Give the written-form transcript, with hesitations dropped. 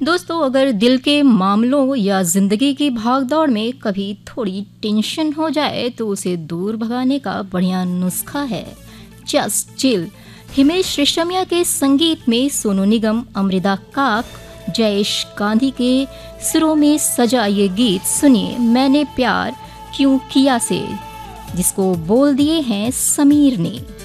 दोस्तों, अगर दिल के मामलों या जिंदगी की भागदौड़ में कभी थोड़ी टेंशन हो जाए तो उसे दूर भगाने का बढ़िया नुस्खा है जस्ट चिल। हिमेश रेशमिया के संगीत में सोनू निगम, अमृता काक, जयेश गांधी के सुरों में सजा ये गीत सुनिए मैंने प्यार क्यों किया से, जिसको बोल दिए हैं समीर ने।